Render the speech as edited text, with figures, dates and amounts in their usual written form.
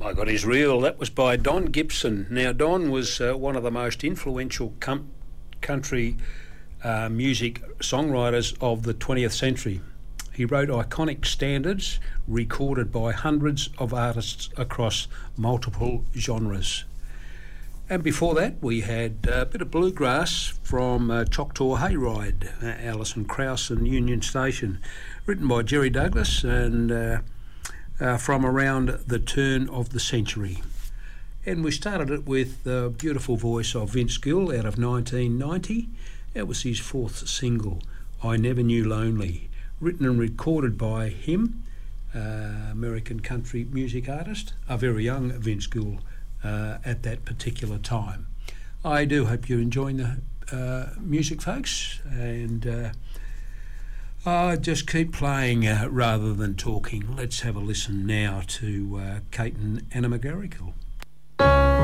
I Got His Reel. That was by Don Gibson. Now, Don was one of the most influential country music songwriters of the 20th century. He wrote iconic standards recorded by hundreds of artists across multiple genres. And before that, we had a bit of bluegrass from Choctaw Hayride, Alison Krauss and Union Station, written by Jerry Douglas and from around the turn of the century. And we started it with the beautiful voice of Vince Gill out of 1990. That was his fourth single, I Never Knew Lonely, written and recorded by him, American country music artist, a very young Vince Gill at that particular time. I do hope you're enjoying the music, folks, and just keep playing rather than talking. Let's have a listen now to Kate and Anna McGarrigle.